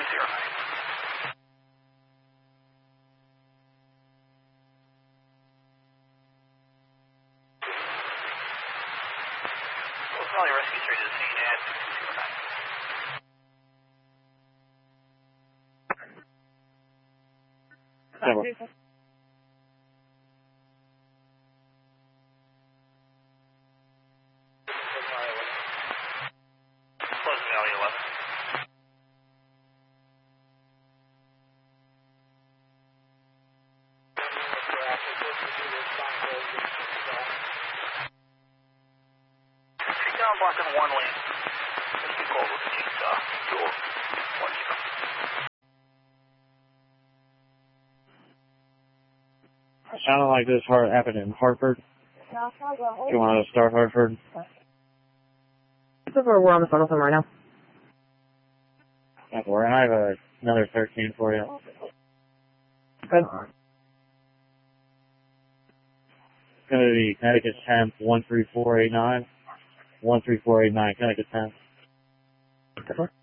Valley Rescue 3 to the scene at 209. Pleasant Valley 11. Take down block in one lane. Let's get called with the dual 1-0. Sounded like this happened in Hartford. Do you want to start Hartford? We're on the phone with them right now. Not to worry. I have another 13 for you. Good. It's going to be Connecticut 10th, 13489. 13489, Connecticut 10th. Good.